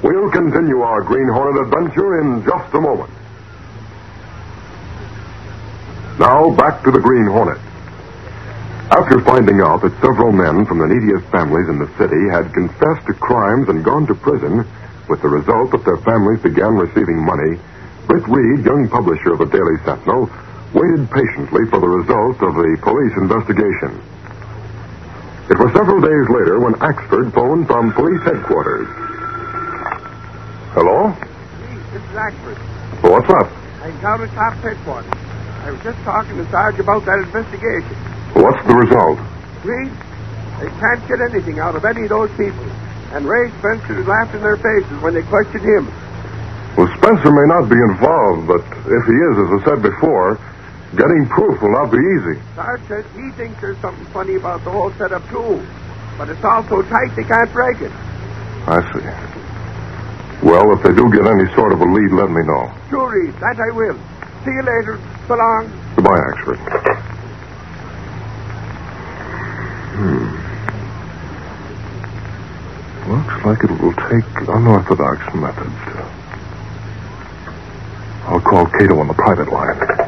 We'll continue our Green Hornet adventure in just a moment. Now, back to the Green Hornet. After finding out that several men from the neediest families in the city had confessed to crimes and gone to prison, with the result that their families began receiving money, Britt Reed, young publisher of the Daily Sentinel, waited patiently for the result of the police investigation. It was several days later when Axford phoned from police headquarters. Hello? This is Axford. What's up? I'm down at Top headquarters. I was just talking to Sarge about that investigation. What's the result? Reed, they can't get anything out of any of those people. And Ray Spencer laughed in their faces when they questioned him. Well, Spencer may not be involved, but if he is, as I said before, getting proof will not be easy. Sarge says he thinks there's something funny about the whole setup, too. But it's all so tight they can't break it. I see. Well, if they do get any sort of a lead, let me know. Sure, Reed, that I will. See you later. So long. Goodbye, Axford. Looks like it will take unorthodox methods. I'll call Cato on the private line.